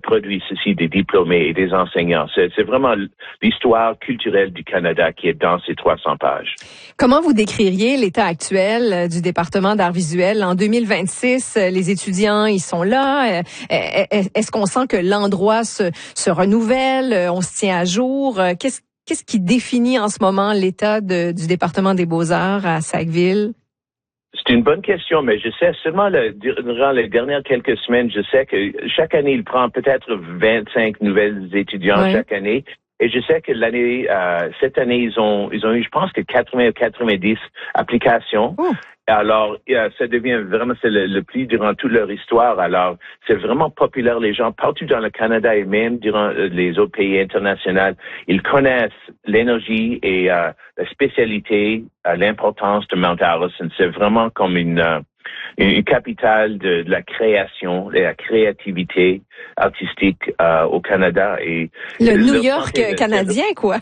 produit ceci des diplômés et des enseignants. C'est vraiment l'histoire culturelle du Canada qui est dans ces 300 pages. Comment vous décririez l'état actuel du département d'art visuel? En 2026, les étudiants, ils sont là. Est-ce qu'on sent que l'endroit se renouvelle? On se tient à jour? Qu'est-ce qui définit en ce moment l'état du département des Beaux-Arts à Sackville? C'est une bonne question, mais je sais seulement durant les dernières quelques semaines, je sais que chaque année, il prend peut-être 25 nouvelles étudiants chaque année. Et je sais que cette année, ils ont eu, je pense que 80 ou 90 applications. Alors, ça devient vraiment, c'est le plus durant toute leur histoire. Alors, c'est vraiment populaire. Les gens partout dans le Canada et même durant les autres pays internationaux, ils connaissent l'énergie et la spécialité, l'importance de Mount Allison. C'est vraiment comme une capitale de la création et la créativité artistique au Canada. Et le New York canadien, quoi.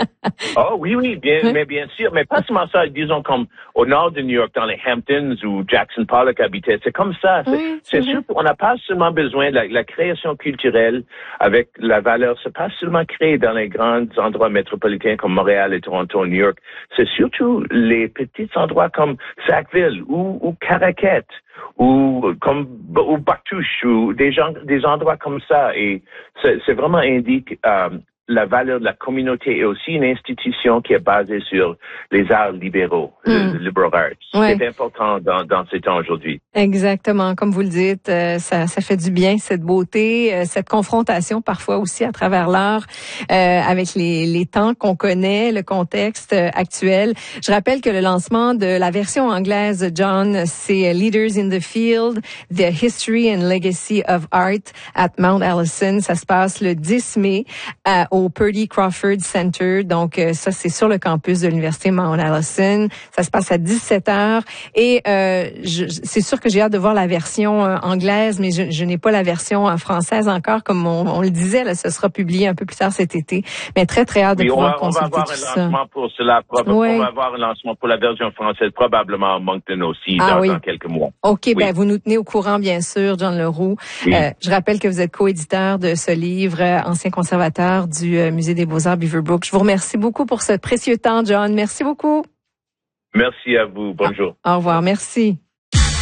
Oh oui, mais bien sûr, mais pas seulement ça, disons comme au nord de New York, dans les Hamptons où Jackson Pollock habitait, c'est comme ça. C'est sûr qu'on n'a pas seulement besoin de la création culturelle avec la valeur, c'est pas seulement créé dans les grands endroits métropolitains comme Montréal et Toronto, New York, c'est surtout les petits endroits comme Sackville ou Caraquette ou Bactouche ou des endroits comme ça, et c'est vraiment indique la valeur de la communauté et aussi une institution qui est basée sur les arts libéraux, les liberal arts. C'est important dans ces temps aujourd'hui. Exactement, comme vous le dites, ça fait du bien, cette beauté, cette confrontation parfois aussi à travers l'art avec les temps qu'on connaît, le contexte actuel. Je rappelle que le lancement de la version anglaise, John, c'est Leaders in the Field, The History and Legacy of Art at Mount Allison. Ça se passe le 10 mai au Purdy Crawford Center. Donc, ça, c'est sur le campus de l'Université Mount Allison. Ça se passe à 17h. Et c'est sûr que j'ai hâte de voir la version anglaise, mais je n'ai pas la version française encore. Comme on le disait, là, ce sera publié un peu plus tard cet été. Mais très, très hâte de pouvoir consulter tout ça. On va avoir un lancement pour cela. On va avoir un lancement pour la version française, probablement à Moncton aussi, dans quelques mois. OK, ben vous nous tenez au courant, bien sûr, John Leroux. Oui. Je rappelle que vous êtes coéditeur de ce livre, ancien conservateur du Musée des Beaux-Arts Beaverbrook. Je vous remercie beaucoup pour ce précieux temps, John. Merci beaucoup. Merci à vous. Bonjour. Au revoir. Merci.